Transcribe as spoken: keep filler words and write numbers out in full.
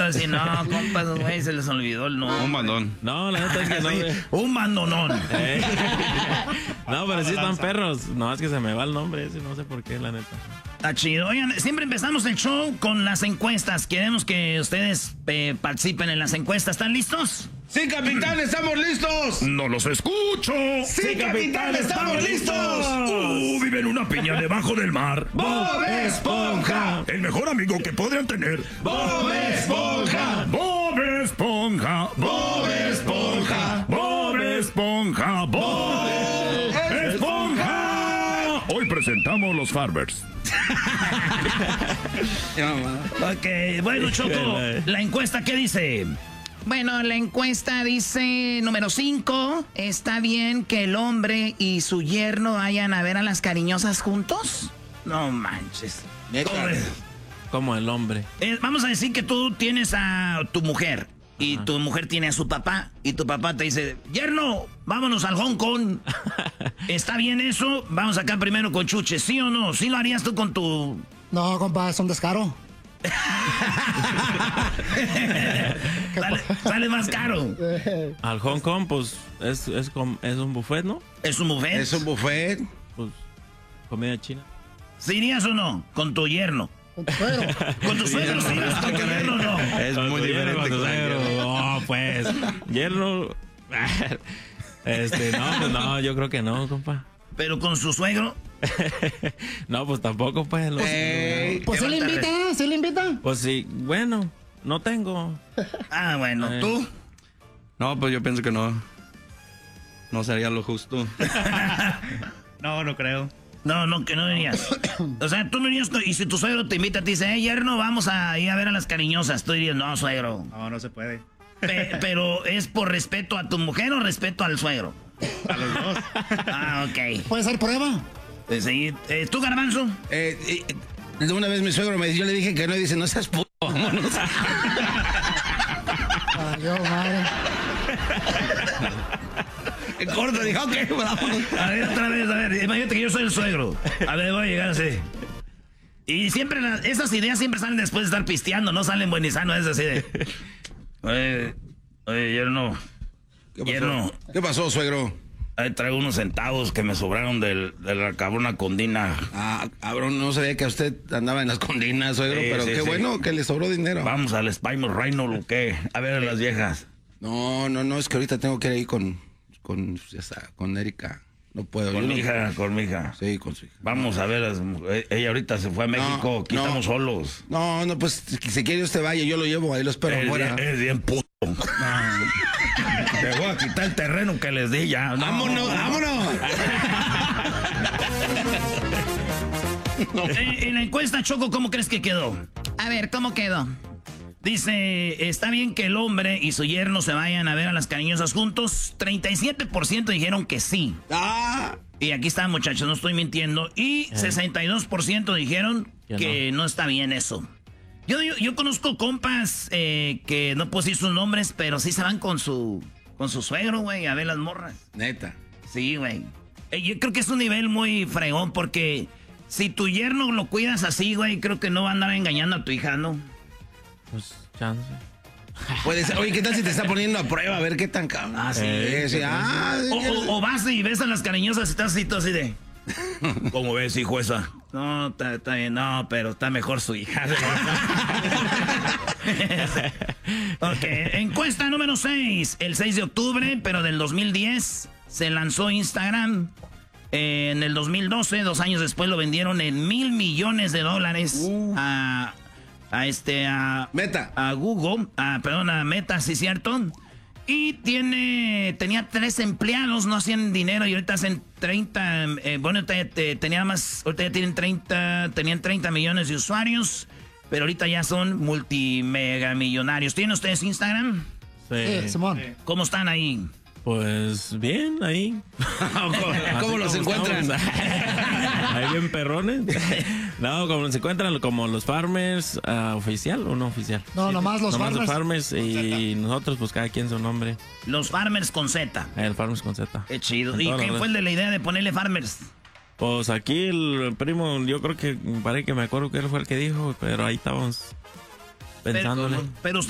ahorita decir, no, compas, güey, se les olvidó el nombre. Un mandón. No, la neta es que no. Sí, un mandonón. Eh. No, pero sí están perros. No, es que se me va el nombre ese, no sé por qué, la neta. Está chido. Oigan, siempre empezamos el show con las encuestas. Queremos que ustedes eh, participen en las encuestas. ¿Están listos? ¡Sí, capitán, estamos listos! ¡No los escucho! ¡Sí, capitán, estamos listos! ¡Uh, vive en una piña debajo del mar! ¡Bob Esponja! El mejor amigo que podrían tener. ¡Bob Esponja! ¡Bob Esponja! ¡Bob Esponja! ¡Bob Esponja! ¡Bob Esponja! Hoy presentamos los Farmers. Ok, bueno, Choco, la encuesta, ¿qué dice? Bueno, la encuesta dice, número cinco, ¿está bien que el hombre y su yerno vayan a ver a las cariñosas juntos? No manches. Como el hombre. Eh, vamos a decir que tú tienes a tu mujer y Ajá. tu mujer tiene a su papá y tu papá te dice, yerno, vámonos al Hong Kong. ¿Está bien eso? Vamos acá primero con Chuche, ¿sí o no? ¿Sí lo harías tú con tu...? No, compa, es un descaro. sale, sale más caro. Al Hong Kong, pues, es, es, es un buffet, ¿no? ¿Es un buffet? Es un buffet. Pues, comida china. ¿Sí irías o no? Con tu yerno. Con tu suegro. Con tu suegro, sí, con tu yerno, no. Es Con muy tu yerno, diferente. con tu suegro. No, pues, yerno... Este, no, pues no, yo creo que no, compa. ¿Pero con su suegro? No, pues tampoco, pues. Los, Ey, Pues sí le invita, sí le invita. Pues sí, bueno, no tengo. Ah, bueno, Eh. ¿tú? No, pues yo pienso que no. No sería lo justo. No, no creo. No, no, que no irías. O sea, tú no irías, y si tu suegro te invita, te dice, eh, yerno, vamos a ir a ver a las cariñosas. Tú dirías, no, suegro. No, no se puede. Pe- pero, ¿es por respeto a tu mujer o respeto al suegro? A los dos. Ah, ok. Puede ser prueba. Pues sí. Eh, ¿Tú, Garbanzo? Eh, eh, de una vez mi suegro me yo le dije que no y dice, no seas puto, vámonos. Ay, yo, madre. En corto, dijo, ok, vámonos. A ver, otra vez, a ver, imagínate que yo soy el suegro. A ver, voy a llegar así. Y siempre, las, esas ideas siempre salen después de estar pisteando, no salen buenizanos, es así de... Oye, oye, yerno, ¿Qué pasó? yerno, ¿Qué pasó, suegro? ahí traigo unos centavos que me sobraron del, de la cabrona condina. Ah, cabrón, no sabía que usted andaba en las condinas, suegro, Sí, pero sí, qué sí. bueno que le sobró dinero. Vamos al Spymore Reino, ¿o qué? A ver a las viejas. No, no, no, es que ahorita tengo que ir ahí con, con, ya está, con Erika. No puedo. Con yo mi no- hija, con mi hija. Sí, con su hija. Vamos a ver, a las mu- eh, ella ahorita se fue a México, aquí no. estamos solos. No, no, pues si quiere usted vaya, yo lo llevo, ahí lo espero Es afuera. bien, es bien puto. Te voy a quitar el terreno que les di ya. No. ¡Vámonos, vámonos! Eh, en la encuesta, Choco, ¿cómo crees que quedó? A ver, ¿cómo quedó? Dice, ¿está bien que el hombre y su yerno se vayan a ver a las cariñosas juntos? treinta y siete por ciento dijeron que sí. ¡Ah! Y aquí está, muchachos, no estoy mintiendo. Y sesenta y dos por ciento dijeron Que que no. está bien eso. Yo, yo, yo conozco compas eh, que no puedo decir sus nombres, pero sí se van con su, con su suegro, güey, a ver las morras. Neta. Sí, güey. Eh, yo creo que es un nivel muy fregón porque si tu yerno lo cuidas así, güey, creo que no va a andar engañando a tu hija, ¿no? Pues, chance. Puede ser. Oye, ¿qué tal si te está poniendo a prueba? A ver qué tan cabrón. Ah, sí. Eh, sí, ah, O, o- o vas y ves a las cariñosas y estás así, todo así de... ¿Cómo ves, hijo, esa? No, está, está bien, no, pero está mejor su hija. Ok, encuesta número seis. El seis de octubre, pero del dos mil diez, se lanzó Instagram. Eh, en el dos mil doce, dos años después, lo vendieron en mil millones de dólares Uh. a, a este... A, Meta. a Google, a, perdón, a Meta, sí, cierto. Y tiene, tenía tres empleados, no hacían dinero y ahorita hacen treinta, eh, bueno, te, te- tenía más, ahorita ya tienen treinta, tenían treinta millones de usuarios, pero ahorita ya son multimegamillonarios. ¿Tienen ustedes Instagram? Sí, Simón. ¿Cómo están ahí? Pues bien, ahí. ¿Cómo los encuentran? estamos. Ahí bien perrones. No, como se encuentran como los farmers, ah, oficial o no oficial. No, nomás los Nomás los farmers. farmers y nosotros, pues cada quien su nombre. Los Farmers con Z. El farmers con Z. Qué chido. En ¿Y todas quién las fue el de la idea de ponerle Farmers? Pues aquí el primo, yo creo que parece que me acuerdo que él fue el que dijo, pero ahí estábamos pensándole. Pero, pero